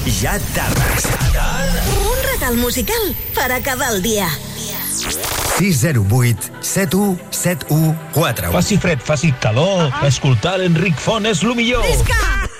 ja tardes. Un regal musical per acabar el dia. 608 7171 4. Faci fred, faci calor, escoltar l'Enric Font és lo millor. Visca!